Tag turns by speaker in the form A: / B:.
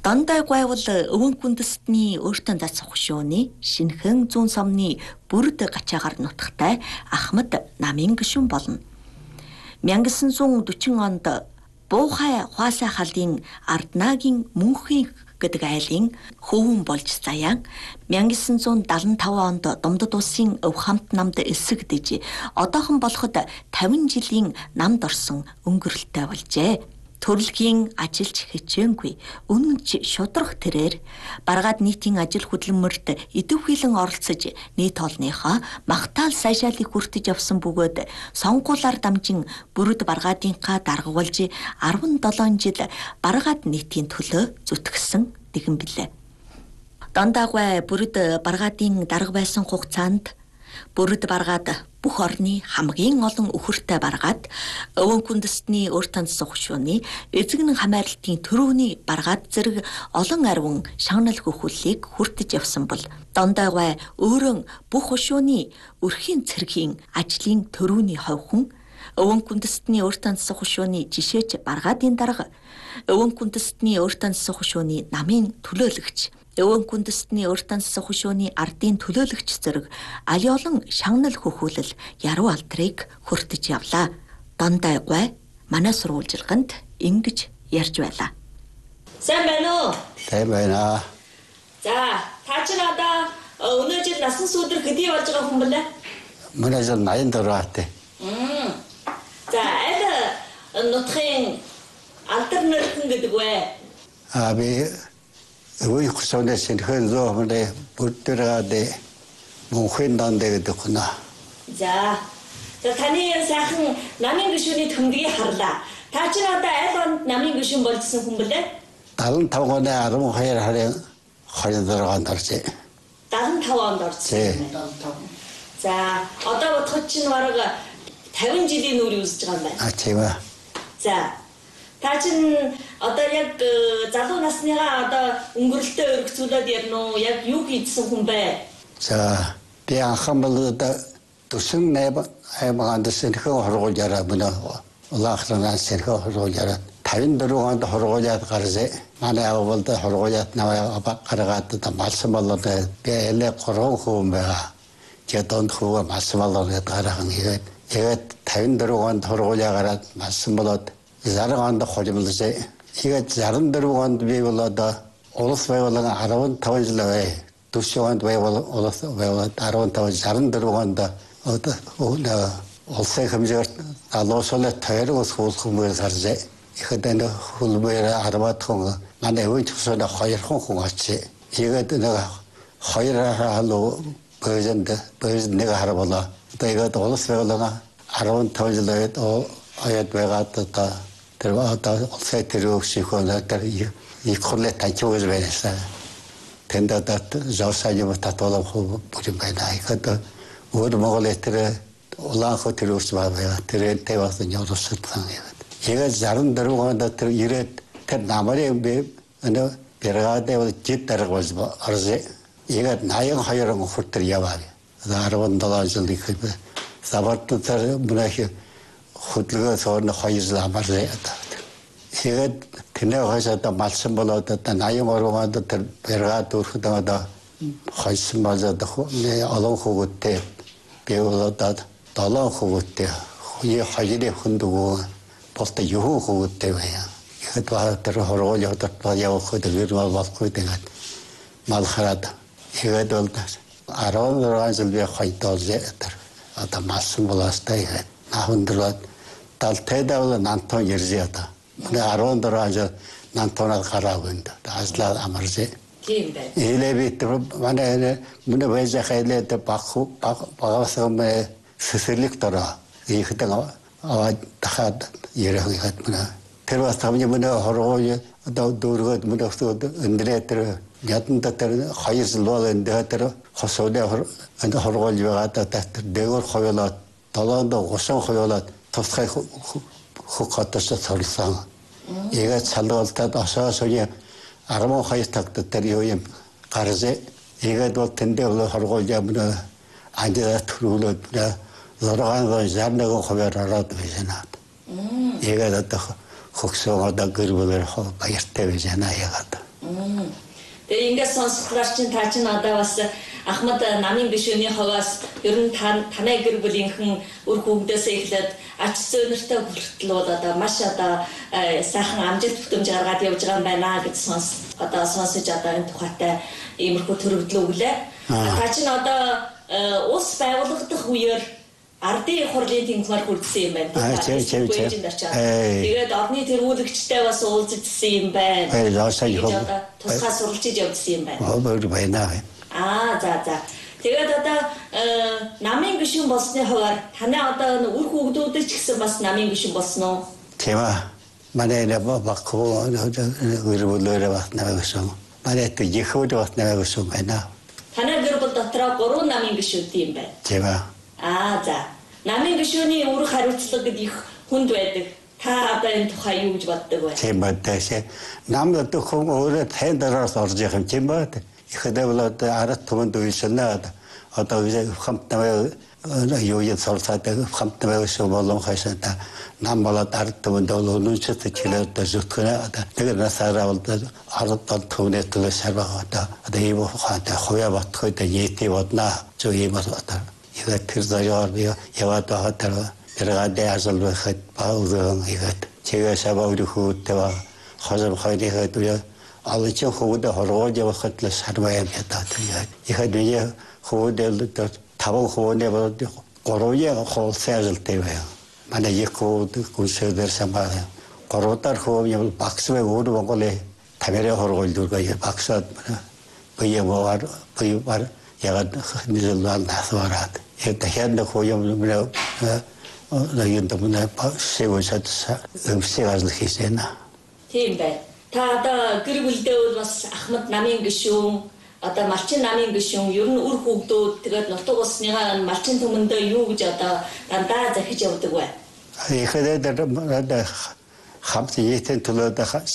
A: Дандаа гайвал өвөн күндэстний өөртөө дацах хөшөөний шинхэн зүүн сомны бүрд гачаагаар нутагтай Ахмад намын гишүүн болно. 1940 онд Буухай Хуасай халын Арднагийн Мөнхийн гэдэг айлын хөвөн болж заяан 1975 онд Домдод улсын өв хамт намд эсэгдэж одоохон болоход 50 жилийн намд орсон өнгөрөлттэй болжээ. Төрөлхийн ажилч хичээнгүй үнэнч шудрах тэрээр баргаад нийтийн ажил хөдөлмөрт идэвхжүүлэн оролцож нийт олныхоо магтаал сайшаалыг хүртэж явсан бөгөөд сонгуулиар дамжин бүрд баргаадынхаа даргавалж 17 жил баргаад нийтийн төлөө зүтгэсэн тэгэн билээ. Дандаагай бүрд баргаадын дарга байсан хугацаанд бүрд баргаад бүх орны хамгийн олон өхөртэй баргаад өвөн күндэстний өөртөө дацах хөшөөний эзэгнэн хамаарлтын төрөвний баргаад зэрэг олон арвин шагнал хөхүүлийг хүртэж явсан бол Дандаагай өөрөө бүх хөшөөний өрхийн цэргийн ажлын төрөвний ховхон өвөн күндэстний өөртөө дацах хөшөөний жишээч баргаадын дарга өвөн күндэстний өөртөө дацах хөшөөний намын төлөөлөгч өвөн күндэстний өөртөө дацах хөшөөний ардын төлөөлөгч зэрэг аль олон шагнал хөхүүлэл яруу алдрыг хүртэж явлаа. Дандаагай манай сурвалжилганд ингэж ярьж байлаа.
B: Сайн байна уу?
C: Сайн байна.
B: За, та чи надаа өнөө жил насан сүүдэр хэдий болж байгаа хүн бэлээ?
C: Манай жил 84 батай.
B: За, аль нутгийн алдар нэрхэн гэдэг вэ?
C: Би өвөн хөшөөний шинхэн зөөхмөний бүрдэрааде Мөнхийн дандаа гэдэг хүн.
B: За, таны сайхан намын гишүүний төмдгийг харлаа. Та чи надаа аль онд намын гишүүн болжсэн хүн бэлээ?
C: 75 оны 12 сарын 26-нд оржээ.
B: 75 онд оржсэн. За, одоо бодоход чинь бараг 50 жилийн үр үзэж байгаа юм байна.
C: Тийм ээ.
B: За, та чинь одоо яг залуу насныхаа одоо өнгөрөлтөө өргөцүүлээд ярина уу? Яг юу хийдсэн хүн бэ?
C: За, би анхамбал төсөн аймагт сэнхэн хоргуулаараа мөн улаахланаа сэнхэн хоргуулаараа 54 онд хоргуулаад гарсаа. Манай авалд хоргуулаад наваа гаргаад малсан болоод би эле 3 хүн байгаа. Жадонд хөө малсан болоод гарахан тэгээд 54 онд хоргуулаа гараад малсан болоод 60 онд холимлжээ. Тэгээд 64 онд би болоод улс байгууллага 15 жил бай. 40 онд байгууллага улс байгууллага 15 64 онд одоо улсын хэмжээгээр алуусуулаад тойрог хуулахмээр саржээ. Ихэд энэ хөлбөр 10 хүн манай өвч хөсөөнө 2 хүн очив. Тэгээд нэг 2 халуу президент нэг харбала. Тэгээд улс байгууллага 15 жил байгаад аяд байгаад тэр улсын төрөв шихоноо тэр их хурлаа тачиж байсан. Тэндээд зовсаажим татвалах бүхэн байна. Ихэд өөр Монголын тэр улаан хот төрөвч байгаа. Тэр тэвээс нёрсод байгаа. Тэгээд 64 онд тэр ирээд тэр намарын энэ бэргаадээ жид дарга болж оржээ. Тэгээд 82 он хүртэл яваа. 17 жил ихэд сабарт тэр бүнэх хөдөлгөөн соорно 2 жил амарлаа. Тэгээд тэнэ хашаата малсан болоод 83 онд тэр бэргаад өрхөд одоо хойсон болоод олон хөвгөттэй би болоод 7 хөвгөттэй хоёрын хүндгөө болто юу хөвгөттэй байя. Ихэд баа тэр хоргол яваад явах хөдөлгөөр болохгүй тэгээд мал хараад тэгээд бол 16 жил би хойдоолжээ тэр одоо малсан болоостай нахындраад талтэйдаа бол нантон иржээ одоо. Манай 14 жил нантонаад гараагүй ажлаа амаржээ.
B: Тийм байна.
C: Илэвит манай манай вэжэ хайлээд багасам сэсэлэг дараа ихэдэн аваад дахад ярахад манай тэр бас тамны манай хоргоо одоо дөргөд манай өндрэтэр яданда тэр 2 жил бол энэ тэр хосоодэ энэ хоргоол яваад тэр дээгөр хойлоод 7-нд усан хойлоод тусгай хөхөтөс цорлсон. Тэгээд салуултад осоосоо 12 тагт тэр юм гарзээ. Тэгээд бол тэндээ бол хоргоол явна ажил төрүүлээд 661 хувиар ороод байна. Тэгээд одоо хөгсөөгөө гэрбэлэр баяртай байна яагаад.
B: Тэгээ ингээд сонсохлоор чинь та чинь одоо бас Ахмад намын гишүүний хаваас ер нь танай гэр бүлийнхэн үр хөвгдөөсөө эхлээд ач зөөнөртэй хүртэл бол одоо маш одоо сайхан амжилт бүтэмж гаргаад явж байгаа юм байна гэж сонсож одоо энэ тухайтай иймэрхүү төрөгдлөө өглөө. Та чинь одоо ус байгуулагдах үеэр ардын хурлын тэнхимээр хүрдсэн юм байна. Тэгээд орны тэргүүлэгчтэй бас уулзсан юм байна. Тусгай суралцж явдсан юм байна. За. Тэгээд одоо намын гишүүн болсны хувьар танай одоо үр хөвгдүүдэд ч гэсэн бас намын гишүүн болсон уу?
C: Тийм аа. Манай багхуу гэрбүлээрээ батнаа гэсэн. Манай тэгэхүүд батнаа гэсэн байна.
B: Танай гэр бүл дотроо 3 намын гишүүд юм байна.
C: Тийм аа.
B: За. Намын гишүүний үүрэг хариуцлага гэдэг их хүнд байдаг. Та одоо энэ тухай юу гэж боддог вэ?
C: Тийм байна. Намд хүн өөрөө тань дараас орж явах юм тийм байна. Ихэдээ бол арат түмэнд үйлшнэ одоо хамтнаа юуяд сурцаад хамтнаа шүү болон хашаата нам болоод арат түмэнд бол үнэчтэй чилээд зүтгэнэ тэгээд насаараа бол арат түмний төлөө сарбаа одоо ийм хаатай хоя батхойд нийти бодна зөв ийм одоо ихэд тэр заяар яваад байгаа тэргаадэ асал байхад баузан ихэд чигээ сабаа үрхүүтэй хазам хайрыхэд алчин хөвдө хоргож явахад л сарваа юм ядаад яа. Ихэд миний хөвдөл таван хөвдөө болоод гурван хоолсоо ажилтай байв. Манай якууд гүшээр самбаа. Гурваар хөвд юм багсвэ өөр Монголын тамираа хоргол дүргээ багсаад баяваар ягаад нэлээд насвараад. Тэгэхээр хөөм нэмрээ юунд мөн шивэсад өмсөж хийсэн.
B: Тийм бай. Та одоо гэр бүлдээ бол бас Ахмад намын гишүүн, одоо Малчин намын гишүүн, ер нь үр хөвгдүүд тэгээд нутаг усныгаа Малчин түмэндээ юу гэж одоо дандаа захиж явдаг вэ?
C: Ихэдээ хамт нийтийн төлөөд